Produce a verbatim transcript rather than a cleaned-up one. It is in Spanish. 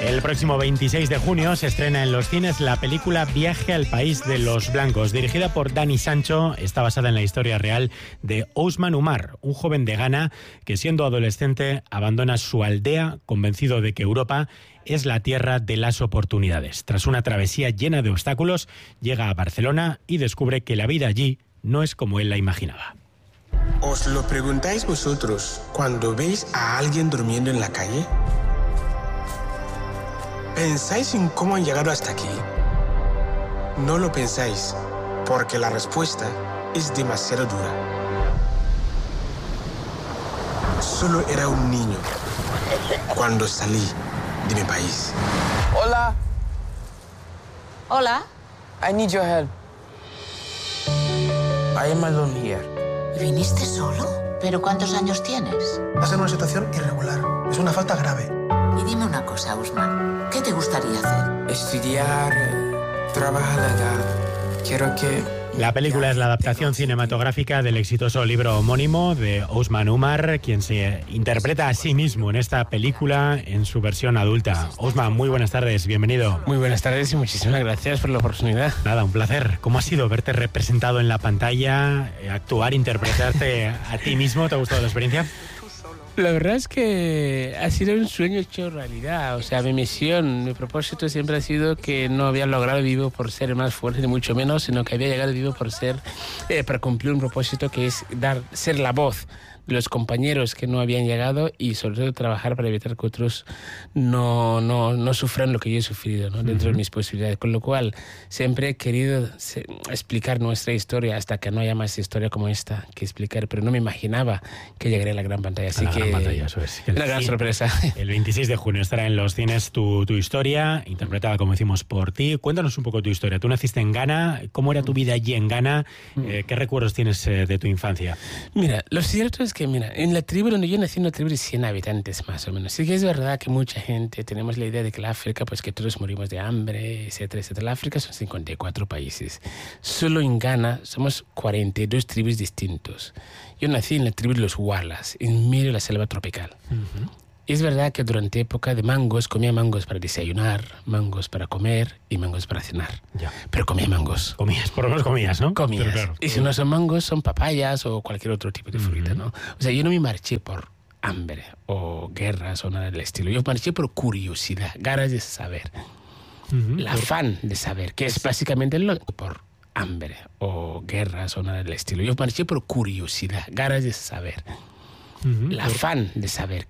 El próximo veintiséis de junio se estrena en los cines la película Viaje al País de los Blancos. Dirigida por Dani Sancho, está basada en la historia real de Ousmane Oumar, un joven de Ghana que, siendo adolescente, abandona su aldea convencido de que Europa es la tierra de las oportunidades. Tras una travesía llena de obstáculos, llega a Barcelona y descubre que la vida allí no es como él la imaginaba. ¿Os lo preguntáis vosotros cuando veis a alguien durmiendo en la calle? ¿Pensáis en cómo han llegado hasta aquí? No lo pensáis, porque la respuesta es demasiado dura. Solo era un niño cuando salí de mi país. Hola. Hola. I need your help. I am alone here. ¿Viniste solo? ¿Pero cuántos años tienes? Va a ser una situación irregular. Es una falta grave. Y dime una cosa, Ousmane. ¿Qué te gustaría hacer? Estudiar, trabajar. Quiero que... La película es la adaptación cinematográfica del exitoso libro homónimo de Ousmane Oumar, quien se interpreta a sí mismo en esta película en su versión adulta. Ousmane, muy buenas tardes, bienvenido. Muy buenas tardes y muchísimas gracias por la oportunidad. Nada, un placer. ¿Cómo ha sido verte representado en la pantalla, actuar, interpretarte a ti mismo? ¿Te ha gustado la experiencia? La verdad es que ha sido un sueño hecho realidad. O sea, mi misión, mi propósito siempre ha sido que no había logrado vivo por ser más fuerte, ni mucho menos, sino que había llegado vivo por ser, eh, para cumplir un propósito que es dar, ser la voz de los compañeros que no habían llegado y sobre todo trabajar para evitar que otros no, no, no sufran lo que yo he sufrido, ¿no? Dentro uh-huh. de mis posibilidades. Con lo cual, siempre he querido se, explicar nuestra historia hasta que no haya más historia como esta que explicar, pero no me imaginaba que llegaría a la gran pantalla. Así a la que gran pantalla, eso es. Una gran sorpresa. El veintiséis de junio estará en los cines tu, tu historia, interpretada, como decimos, por ti. Cuéntanos un poco tu historia. Tú naciste en Ghana. ¿Cómo era tu vida allí en Ghana? Eh, ¿Qué recuerdos tienes eh, de tu infancia? Mira, lo cierto es que, mira, en la tribu donde yo nací, una tribu de cien habitantes más o menos. Sí que es verdad que mucha gente tenemos la idea de que la África, pues que todos morimos de hambre, etcétera, etcétera. La África son cincuenta y cuatro países. Solo en Ghana somos cuarenta y dos tribus distintos. Yo nací en la tribu de los Walas, en medio de la selva tropical. Uh-huh. Es verdad que durante época de mangos comía mangos para desayunar, mangos para comer y mangos para cenar. Ya. Pero comía mangos. Comías, por lo menos comías, ¿no? Comías. Claro. Y si no son mangos, son papayas o cualquier otro tipo de fruta, uh-huh. ¿no? O sea, yo no me marché por hambre o guerras o nada del estilo. Yo marché por curiosidad, ganas de saber. Uh-huh. El afán de saber, que es básicamente lo por hambre o guerras o nada del estilo. Yo marché por curiosidad, ganas de saber. Uh-huh. El afán de saber.